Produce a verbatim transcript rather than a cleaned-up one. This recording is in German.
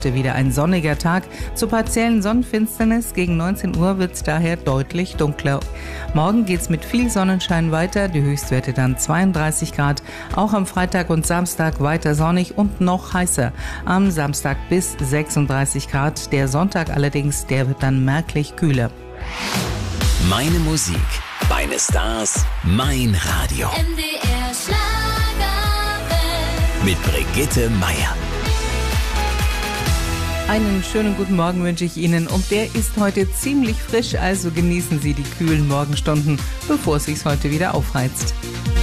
Wieder ein sonniger Tag. Zur partiellen Sonnenfinsternis gegen neunzehn Uhr wird es daher deutlich dunkler. Morgen geht es mit viel Sonnenschein weiter, die Höchstwerte dann zweiunddreißig Grad. Auch am Freitag und Samstag weiter sonnig und noch heißer. Am Samstag bis sechsunddreißig Grad. Der Sonntag allerdings, der wird dann merklich kühler. Meine Musik, meine Stars, mein Radio. M D R Schlagerwelt. Mit Brigitte Meier. Einen schönen guten Morgen wünsche ich Ihnen und der ist heute ziemlich frisch, also genießen Sie die kühlen Morgenstunden, bevor es sich heute wieder aufheizt.